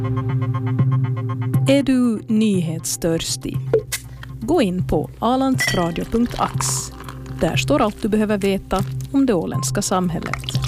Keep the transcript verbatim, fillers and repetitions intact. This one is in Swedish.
Är du nyhetstörstig? Gå in på alandsradio punkt ax. Där står allt du behöver veta om det åländska samhället.